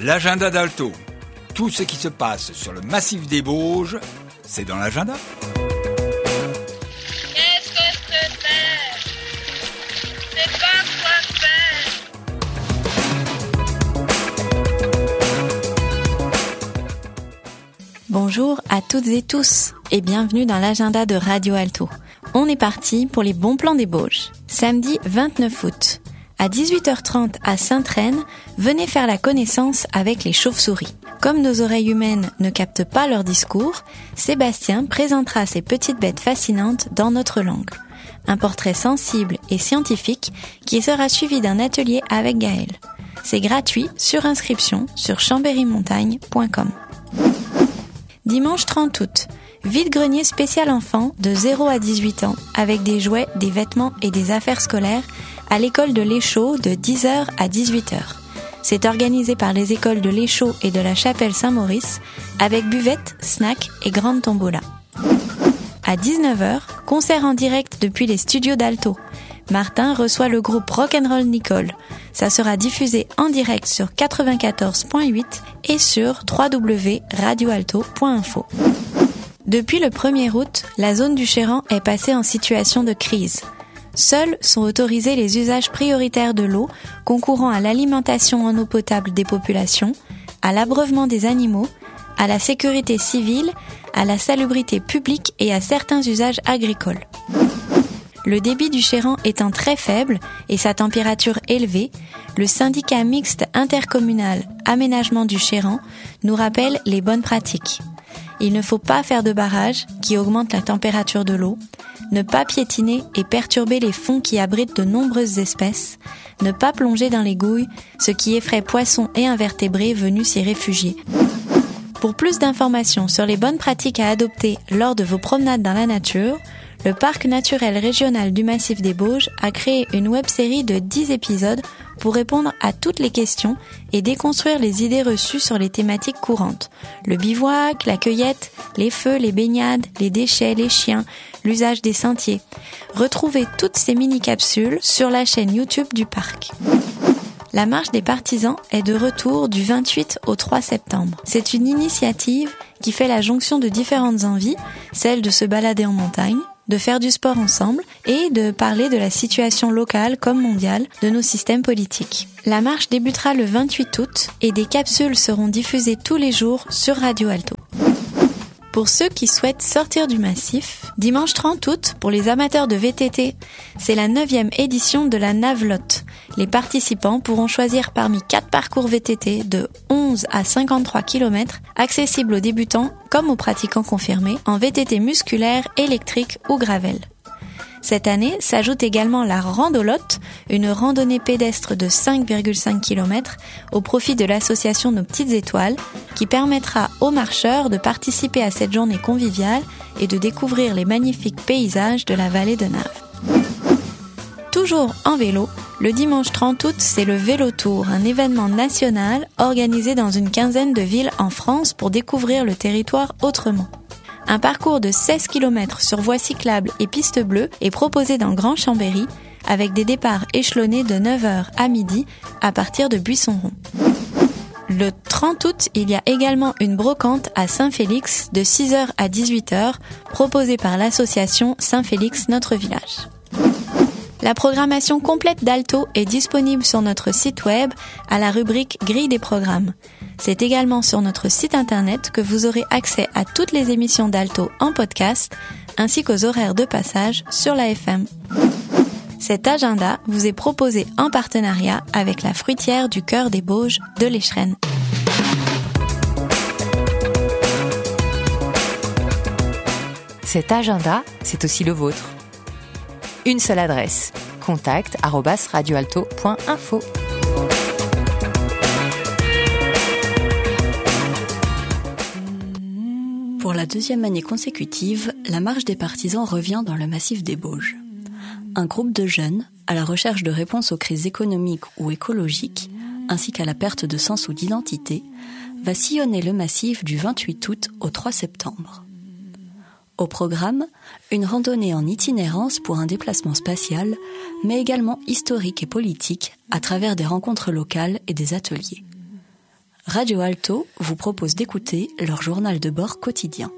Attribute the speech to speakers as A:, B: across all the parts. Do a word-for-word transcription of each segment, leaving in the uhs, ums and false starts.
A: L'agenda d'Alto. Tout ce qui se passe sur le massif des Bauges, c'est dans l'agenda.
B: Qu'est-ce que c'est? C'est pas quoi faire.
C: Bonjour à toutes et tous et bienvenue dans l'agenda de Radio Alto. On est parti pour les bons plans des Bauges. Samedi vingt-neuf août. À dix-huit heures trente à Sainte-Reine, venez faire la connaissance avec les chauves-souris. Comme nos oreilles humaines ne captent pas leur discours, Sébastien présentera ces petites bêtes fascinantes dans notre langue. Un portrait sensible et scientifique qui sera suivi d'un atelier avec Gaël. C'est gratuit sur inscription sur chambérymontagne point com. Dimanche trente août, vide-grenier spécial enfant de zéro à dix-huit ans avec des jouets, des vêtements et des affaires scolaires à l'école de l'Échaud de dix heures à dix-huit heures. C'est organisé par les écoles de l'Échaud et de la Chapelle Saint-Maurice avec buvette, snack et grande tombola. À dix-neuf heures, concert en direct depuis les studios d'Alto. Martin reçoit le groupe Rock'n'Roll Nicole. Ça sera diffusé en direct sur quatre-vingt-quatorze point huit et sur w w w point radio alto point info. Depuis le premier août, la zone du Chéran est passée en situation de crise. Seuls sont autorisés les usages prioritaires de l'eau, concourant à l'alimentation en eau potable des populations, à l'abreuvement des animaux, à la sécurité civile, à la salubrité publique et à certains usages agricoles. Le débit du Chéran étant très faible et sa température élevée, le syndicat mixte intercommunal Aménagement du Chéran nous rappelle les bonnes pratiques. Il ne faut pas faire de barrage qui augmente la température de l'eau, ne pas piétiner et perturber les fonds qui abritent de nombreuses espèces, ne pas plonger dans les gouilles, ce qui effraie poissons et invertébrés venus s'y réfugier. Pour plus d'informations sur les bonnes pratiques à adopter lors de vos promenades dans la nature, le Parc naturel régional du Massif des Bauges a créé une web-série de dix épisodes pour répondre à toutes les questions et déconstruire les idées reçues sur les thématiques courantes. Le bivouac, la cueillette, les feux, les baignades, les déchets, les chiens, l'usage des sentiers. Retrouvez toutes ces mini-capsules sur la chaîne YouTube du parc. La marche des partisans est de retour du vingt-huit au trois septembre. C'est une initiative qui fait la jonction de différentes envies, celle de se balader en montagne, de faire du sport ensemble et de parler de la situation locale comme mondiale de nos systèmes politiques. La marche débutera le vingt-huit août et des capsules seront diffusées tous les jours sur Radio Alto. Pour ceux qui souhaitent sortir du massif, dimanche trente août, pour les amateurs de V T T, c'est la neuvième édition de la Navelotte. Les participants pourront choisir parmi quatre parcours V T T de onze à cinquante-trois kilomètres, accessibles aux débutants comme aux pratiquants confirmés, en V T T musculaire, électrique ou gravel. Cette année s'ajoute également la Randolotte, une randonnée pédestre de cinq virgule cinq kilomètres au profit de l'association Nos Petites Étoiles, qui permettra aux marcheurs de participer à cette journée conviviale et de découvrir les magnifiques paysages de la vallée de Naves. Toujours en vélo, le dimanche trente août, c'est le Vélo Tour, un événement national organisé dans une quinzaine de villes en France pour découvrir le territoire autrement. Un parcours de seize kilomètres sur voies cyclables et pistes bleues est proposé dans Grand Chambéry, avec des départs échelonnés de neuf heures à midi à partir de Buisson-Rond. Le trente août, il y a également une brocante à Saint-Félix de six heures à dix-huit heures, proposée par l'association Saint-Félix Notre Village. La programmation complète d'Alto est disponible sur notre site web à la rubrique Grille des programmes. C'est également sur notre site internet que vous aurez accès à toutes les émissions d'Alto en podcast, ainsi qu'aux horaires de passage sur la F M. Cet agenda vous est proposé en partenariat avec la fruitière du cœur des Bauges de l'Échrennes.
D: Cet agenda, c'est aussi le vôtre. Une seule adresse, contact arobase radioalto point info.
E: Pour la deuxième année consécutive, la marche des partisans revient dans le massif des Bauges. Un groupe de jeunes, à la recherche de réponses aux crises économiques ou écologiques, ainsi qu'à la perte de sens ou d'identité, va sillonner le massif du vingt-huit août au trois septembre. Au programme, une randonnée en itinérance pour un déplacement spatial, mais également historique et politique à travers des rencontres locales et des ateliers. Radio Alto vous propose d'écouter leur journal de bord quotidien.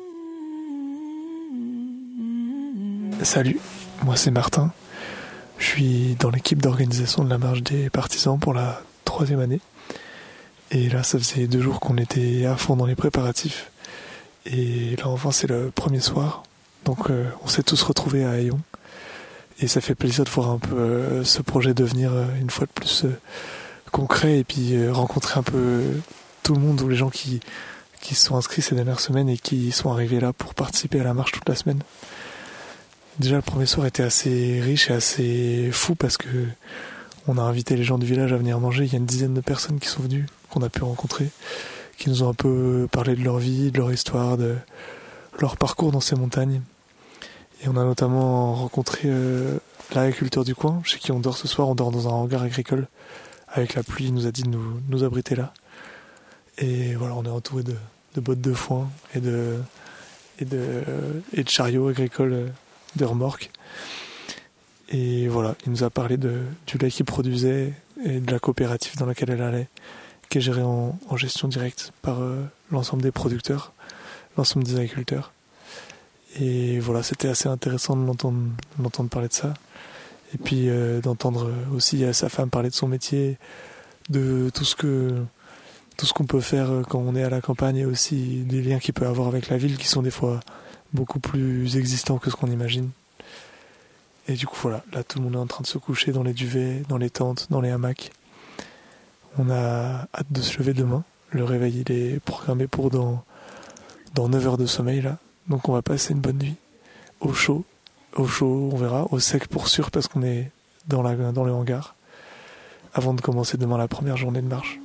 F: Salut, moi c'est Martin. Je suis dans l'équipe d'organisation de la marche des partisans pour la troisième année. Et là, ça faisait deux jours qu'on était à fond dans les préparatifs. Et là, enfin, c'est le premier soir. Donc, euh, on s'est tous retrouvés à Hayon. Et ça fait plaisir de voir un peu euh, ce projet devenir euh, une fois de plus euh, concret. Et puis, euh, rencontrer un peu euh, tout le monde, ou les gens qui, qui se sont inscrits ces dernières semaines et qui sont arrivés là pour participer à la marche toute la semaine. Déjà, le premier soir était assez riche et assez fou parce que on a invité les gens du village à venir manger. Il y a une dizaine de personnes qui sont venues, qu'on a pu rencontrer, qui nous ont un peu parlé de leur vie, de leur histoire, de leur parcours dans ces montagnes. Et on a notamment rencontré euh, l'agriculteur du coin, chez qui on dort ce soir. On dort dans un hangar agricole. Avec la pluie, il nous a dit de nous, nous abriter là. Et voilà, on est entouré de, de bottes de foin et de, et de, et de chariots agricoles, de remorques. Et voilà, il nous a parlé de, du lait qu'il produisait et de la coopérative dans laquelle elle allait, qui est gérée en, en gestion directe par euh, l'ensemble des producteurs, l'ensemble des agriculteurs. Et voilà, c'était assez intéressant de l'entendre, de l'entendre parler de ça. Et puis euh, d'entendre aussi sa femme parler de son métier, de tout ce que tout ce qu'on peut faire quand on est à la campagne, et aussi des liens qu'il peut avoir avec la ville qui sont des fois beaucoup plus existants que ce qu'on imagine. Et du coup voilà, là tout le monde est en train de se coucher dans les duvets, dans les tentes, dans les hamacs. On a hâte de se lever demain. Le réveil il est programmé pour dans, dans neuf heures de sommeil là. Donc on va passer une bonne nuit. Au chaud, au chaud on verra, au sec pour sûr parce qu'on est dans, la, dans le hangar. Avant de commencer demain la première journée de marche.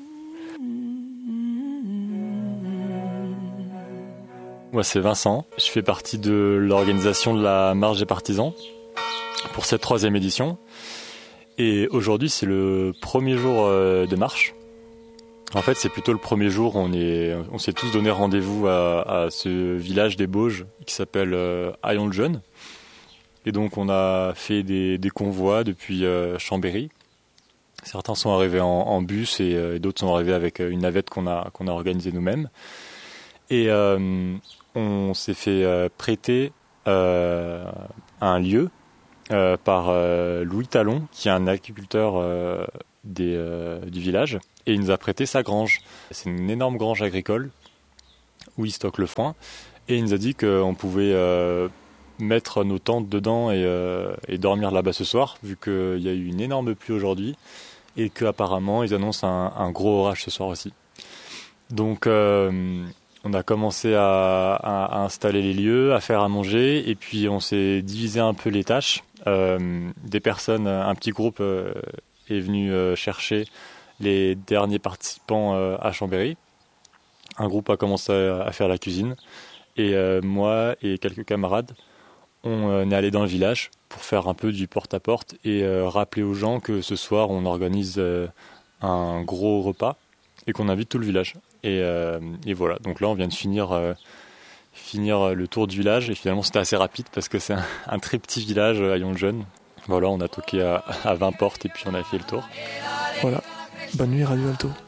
G: Moi c'est Vincent, je fais partie de l'organisation de la marche des partisans pour cette troisième édition. Et aujourd'hui c'est le premier jour de marche. En fait c'est plutôt le premier jour, on, est, on s'est tous donné rendez-vous à, à ce village des Bauges qui s'appelle euh, Hayon-le-Jeune. Et donc on a fait des, des convois depuis euh, Chambéry. Certains sont arrivés en, en bus et, euh, et d'autres sont arrivés avec une navette qu'on a, qu'on a organisée nous-mêmes. Et euh, on s'est fait euh, prêter euh, un lieu euh, par euh, Louis Talon, qui est un agriculteur euh, des, euh, du village, et il nous a prêté sa grange. C'est une énorme grange agricole où il stocke le foin, et il nous a dit qu'on pouvait euh, mettre nos tentes dedans et, euh, et dormir là-bas ce soir, vu qu'il y a eu une énorme pluie aujourd'hui, et qu'apparemment ils annoncent un, un gros orage ce soir aussi. Donc euh, on a commencé à, à, à installer les lieux, à faire à manger, et puis on s'est divisé un peu les tâches. Euh, des personnes, un petit groupe euh, est venu euh, chercher les derniers participants euh, à Chambéry. Un groupe a commencé à, à faire la cuisine, et euh, moi et quelques camarades, on euh, est allés dans le village pour faire un peu du porte-à-porte et euh, rappeler aux gens que ce soir on organise euh, un gros repas et qu'on invite tout le village. Et, euh, et voilà, donc là on vient de finir, euh, finir le tour du village, et finalement c'était assez rapide parce que c'est un, un très petit village à Hayon-le-Jeune. Voilà, on a toqué à, à vingt portes et puis on a fait le tour.
F: Voilà, bonne nuit Radio Alto.